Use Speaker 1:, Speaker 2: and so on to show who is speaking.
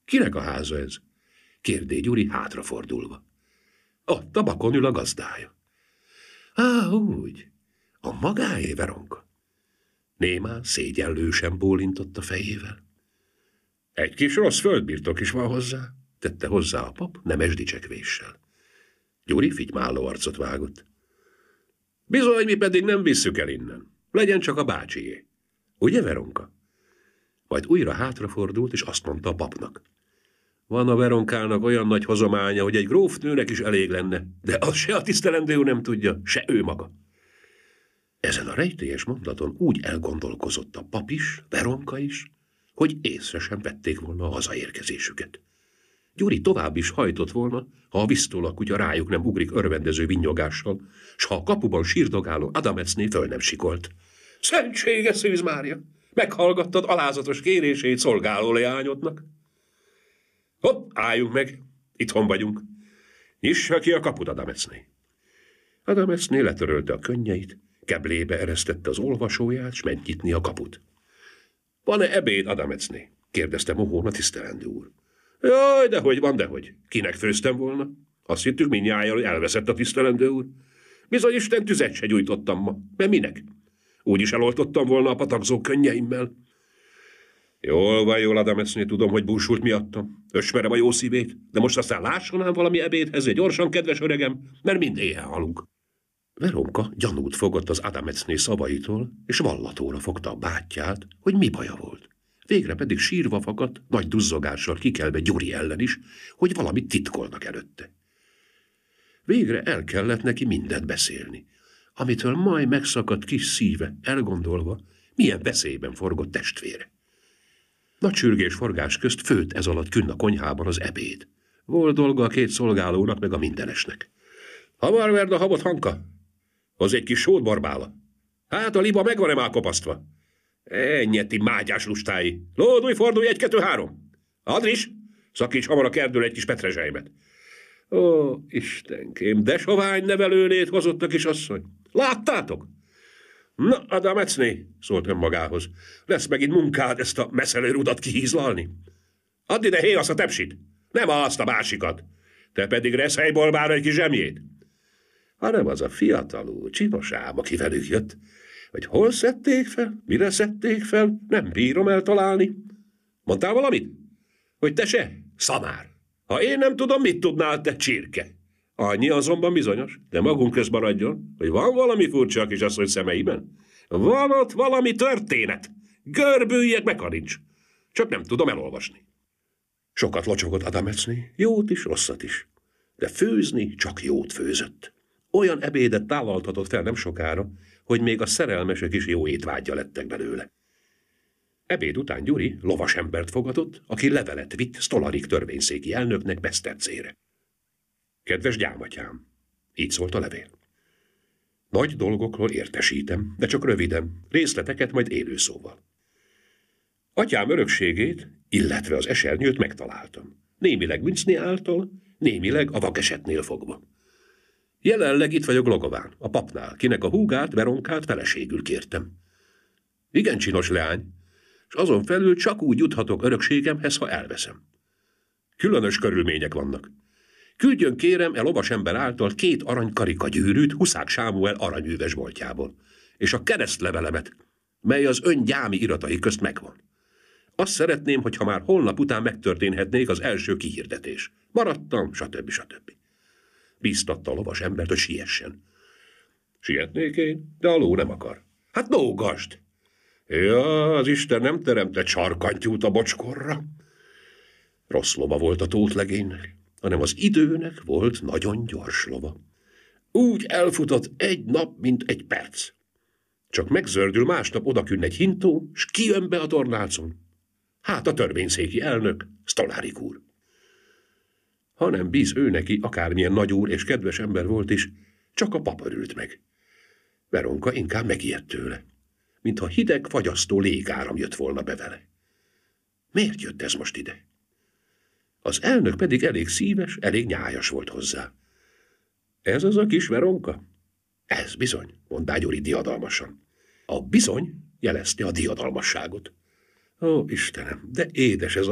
Speaker 1: Kinek a háza ez? Kérdé Gyuri hátrafordulva. Ott a bakon ül a gazdája. Á, úgy. A magáé, Veronka? Némán szégyellősen bólintott a fejével. Egy kis rossz földbirtok is van hozzá, tette hozzá a pap nemes dicsekvéssel. Gyuri fitymáló arcot vágott. Bizony, mi pedig nem visszük el innen. Legyen csak a bácsié. Ugye, Veronka? Majd újra hátrafordult, és azt mondta a papnak. Van a Veronkának olyan nagy hozománya, hogy egy grófnőnek is elég lenne, de azt se a tisztelendő nem tudja, se ő maga. Ezen a rejtélyes mondaton úgy elgondolkozott a pap is, Veronka is, hogy észre sem vették volna a hazaérkezésüket. Gyuri tovább is hajtott volna, ha a visztól kutya rájuk nem ugrik örvendező vinnyogással, s ha a kapuban sírdogáló Adamecné föl nem sikolt. Szentsége Szűz Mária! Meghallgattad alázatos kérését szolgáló leányodnak? Hopp, álljunk meg! Itthon vagyunk. Nyissa ki a kaput, Adamecné. Adamecné letörölte a könnyeit, keblébe eresztette az olvasóját, s ment nyitni a kaput. Van-e ebéd, Adamecné? Kérdezte mohón a tisztelendő úr. Jaj, dehogy van, dehogy. Kinek főztem volna? Azt hittük mindnyájan, hogy elveszett a tisztelendő úr. Bizony Isten tüzet se gyújtottam ma. Mert minek? Úgyis eloltottam volna a patakzó könnyeimmel. Jól, Adamecné, tudom, hogy búsult miattam. Ösmerem a jó szívét, de most aztán lásson ám valami ebédhez, gyorsan, kedves öregem, mert mind éhen halunk. Veronka gyanút fogott az Adamecné szavaitól, és vallatóra fogta a bátyját, hogy mi baja volt. Végre pedig sírva fakadt, nagy duzzogással kikelve Gyuri ellen is, hogy valamit titkolnak előtte. Végre el kellett neki mindent beszélni, amitől majd megszakadt kis szíve, elgondolva, milyen veszélyben forgott testvére. Nagy sürgés forgás közt főtt ez alatt künn a konyhában az ebéd. Volt dolga a két szolgálónak meg a mindenesnek. Hamar verd a habot, Hanka! Hozz egy kis sót, Barbála! Hát a liba megvan-e már kopasztva? Ennyeti mágyás lustái! Lódulj, fordulj, 1, 2, 3! Andris, szakíts hamar a kerdőre egy kis petrezselymet! Ó, Istenkém, de sovány nevelőnét hozott a kisasszony! Láttátok? Na, Adamecné, szólt önmagához, lesz megint munkád ezt a messzelőrudat kihízlalni? Add ide, azt a tepsit! Nem azt a másikat! Te pedig reszelj bolbára egy kis zsemjét! Hanem az a fiatalú, csinos ám, aki velük jött, hogy hol szedték fel, mire szedték fel, nem bírom eltalálni. Mondtál valamit? Hogy te se? Szamár! Ha én nem tudom, mit tudnál, te csirke? Annyi azonban bizonyos, de magunk közt maradjon, hogy van valami furcsa a kisasszony szemeiben. Van ott valami történet. Görbüljek meg, ha nincs. Csak nem tudom elolvasni. Sokat locsogott Adamecné, jót is, rosszat is. De főzni csak jót főzött. Olyan ebédet tálaltatott fel nem sokára, hogy még a szerelmesek is jó étvágya lettek belőle. Ebéd után Gyuri lovas embert fogadott, aki levelet vitt Stolarik törvényszéki elnöknek Besztercére. Kedves gyámatyám, így szólt a levél. Nagy dolgokról értesítem, de csak röviden, részleteket majd élő szóval. Atyám örökségét, illetve az esernyőt megtaláltam. Némileg Münchné által, némileg a vakesetnél fogva. Jelenleg itt vagyok Logován, a papnál, kinek a húgát, Veronkát feleségül kértem. Igen csinos leány, és azon felül csak úgy juthatok örökségemhez, ha elveszem. Különös körülmények vannak. Küldjön kérem lovasember által 2 arany karikagyűrűt Huszák Sámuel aranyűves boltjából, és a keresztlevelemet, mely az ön gyámi iratai közt megvan. Azt szeretném, hogyha már holnap után megtörténhetnék az első kihirdetés. Maradtam, stb. Bíztatta a lovas embert, hogy siessen. Sietnék én, de a ló nem akar. Hát lógasd! Ja, az Isten nem teremtett sarkantyút a bocskorra. Rossz lova volt a Tóth legénynek, hanem az időnek volt nagyon gyors lova. Úgy elfutott egy nap, mint egy perc. Csak megzördül másnap odakünn egy hintó, s kijön be a tornácon. Hát a törvényszéki elnök, Stolárik úr. Ha nem bíz ő neki, akármilyen nagyúr és kedves ember volt is, csak a pap örült meg. Veronka inkább megijedt tőle, mintha hideg, fagyasztó légáram jött volna be vele. Miért jött ez most ide? Az elnök pedig elég szíves, elég nyájas volt hozzá. Ez az a kis Veronka? Ez bizony, mondta Gyuri diadalmasan. A bizony jelezte a diadalmasságot. Ó, Istenem, de édes ez a